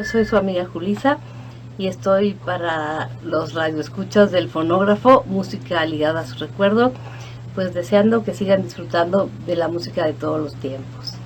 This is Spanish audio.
soy su amiga Julisa y estoy para los radioescuchas del fonógrafo, música ligada a su recuerdo, pues deseando que sigan disfrutando de la música de todos los tiempos.